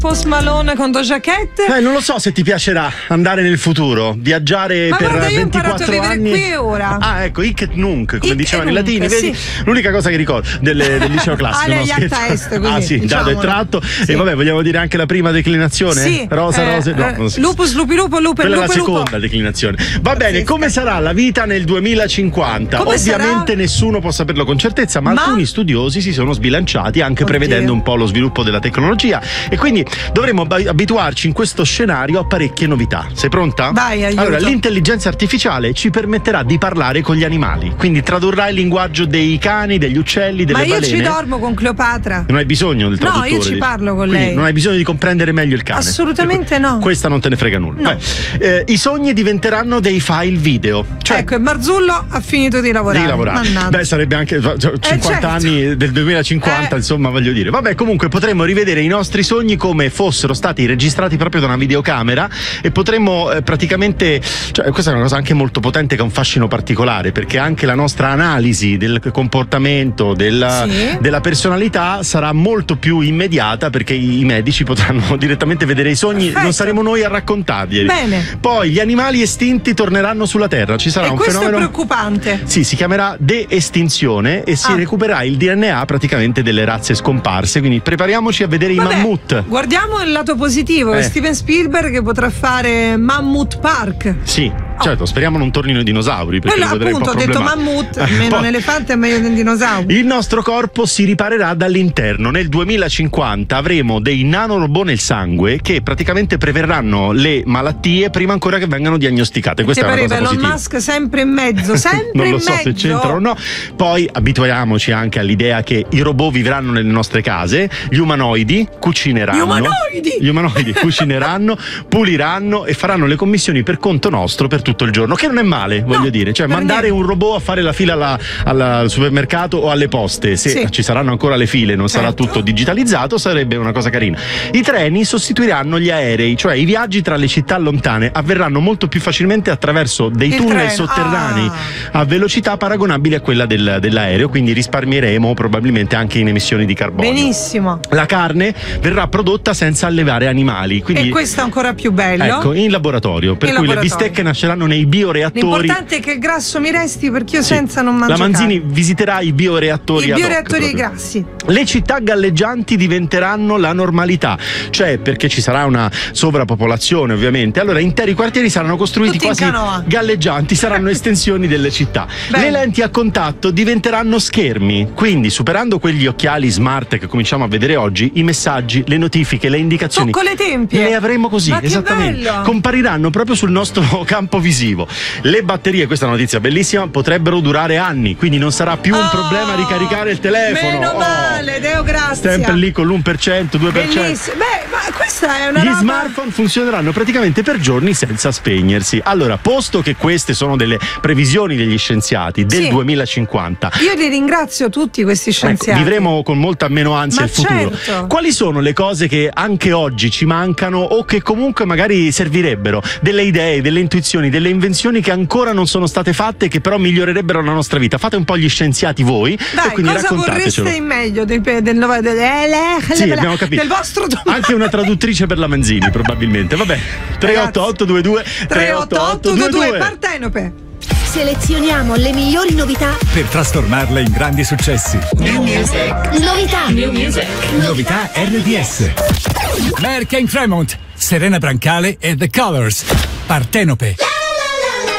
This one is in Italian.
Post Malone con Doja Cat. Non lo so se ti piacerà andare nel futuro, viaggiare ma per guarda, io 24 ho imparato anni. A vedere qui e ora. Ah, ecco, hic et nunc, come Hic dicevano i et latini, nunc, vedi? sì. L'unica cosa che ricordo del liceo classico. No, est, così, ah sì, dato e tratto. Sì. E vabbè, vogliamo dire anche la prima declinazione? Sì. Rosa, rose, no, non si lupus, lupilupo, lupe, quella è la lupe, lupo. seconda declinazione. Va bene, come sarà la vita nel 2050? Come Ovviamente sarà? Nessuno può saperlo con certezza, ma alcuni studiosi si sono sbilanciati anche prevedendo un po' lo sviluppo della tecnologia, e quindi dovremo abituarci in questo scenario a parecchie novità. Sei pronta? Vai, aiuto. Allora, l'intelligenza artificiale ci permetterà di parlare con gli animali, quindi tradurrà il linguaggio dei cani, degli uccelli, delle balene. Ma io ci dormo con Cleopatra. Non hai bisogno del traduttore. No, io ci parlo con quindi lei. Non hai bisogno di comprendere meglio il cane. Assolutamente no. Questa non te ne frega nulla. No. I sogni diventeranno dei file video. Cioè, ecco, e Marzullo ha finito di lavorare. Mannaggia. Beh, sarebbe anche 50 certo. anni del 2050, insomma, voglio dire. Vabbè, comunque potremmo rivedere i nostri sogni come fossero stati registrati proprio da una videocamera, e potremmo praticamente, cioè, questa è una cosa anche molto potente che ha un fascino particolare, perché anche la nostra analisi del comportamento, della personalità sarà molto più immediata, perché i medici potranno direttamente vedere i sogni. Perfetto. Non saremo noi a raccontarli. Bene. Poi gli animali estinti torneranno sulla Terra, ci sarà un questo fenomeno. è preoccupante. Sì, si chiamerà de-estinzione e si recupererà il DNA praticamente delle razze scomparse, quindi prepariamoci a vedere i mammut. Guardiamo il lato positivo, Steven Spielberg potrà fare Mammoth Park. Sì, certo, speriamo non tornino i dinosauri, perché quello lo vedrei appunto, un po' ho detto problematico. mammut, meno un elefante è meglio di un dinosauro. Il nostro corpo si riparerà dall'interno. Nel 2050 avremo dei nanorobot nel sangue che praticamente preverranno le malattie prima ancora che vengano diagnosticate. Questa è una cosa positiva. Elon Musk sempre in mezzo, sempre non lo in so mezzo. se c'entrano o no. Poi abituiamoci anche all'idea che i robot vivranno nelle nostre case, gli umanoidi cucineranno. Gli umanoidi cucineranno, puliranno e faranno le commissioni per conto nostro per tutto il giorno, che non è male, voglio dire, cioè mandare un robot a fare la fila al supermercato o alle poste, se ci saranno ancora le file, non sarà tutto digitalizzato, sarebbe una cosa carina. I treni sostituiranno gli aerei, cioè i viaggi tra le città lontane avverranno molto più facilmente attraverso dei tunnel sotterranei a velocità paragonabili a quella dell'aereo, quindi risparmieremo probabilmente anche in emissioni di carbonio. Benissimo. La carne verrà prodotta senza allevare animali, quindi, e questo è ancora più bello. Ecco, in laboratorio, per cui le bistecche nasceranno nei bioreattori. L'importante è che il grasso mi resti, perché io senza non mangio La Manzini carne. visiterà i bioreattori. I bioreattori grassi. Le città galleggianti diventeranno la normalità, cioè perché ci sarà una sovrappopolazione ovviamente, allora interi quartieri saranno costruiti tutti quasi galleggianti, saranno estensioni delle città. Le lenti a contatto diventeranno schermi, quindi superando quegli occhiali smart che cominciamo a vedere oggi, i messaggi, le notifiche, le indicazioni con le tempie le avremo così. Ma esattamente, compariranno proprio sul nostro campo visivo. Le batterie, questa è una notizia bellissima, potrebbero durare anni, quindi non sarà più un problema ricaricare il telefono. Meno male, Deo grazie. Sempre lì con l'1%, 2%. Bellissimo. Beh, ma questa è una Gli roba... smartphone funzioneranno praticamente per giorni senza spegnersi. Allora, posto che queste sono delle previsioni degli scienziati del 2050, io li ringrazio tutti questi scienziati. Vivremo con molta meno ansia il futuro. Certo. Quali sono le cose che anche oggi ci mancano o che comunque magari servirebbero? Delle idee, delle intuizioni, delle invenzioni che ancora non sono state fatte, che però migliorerebbero la nostra vita. Fate un po' gli scienziati voi. Dai, e quindi cosa raccontatecelo. vorreste in meglio del abbiamo capito. del vostro domani? Anche una traduttrice per la Manzini probabilmente. Vabbè, 38822 38822 Partenope. Selezioniamo le migliori novità per trasformarle in grandi successi. New Music. Novità. New Music. Novità RDS. Merck in Fremont, Serena Brancale e The Colors. Partenope.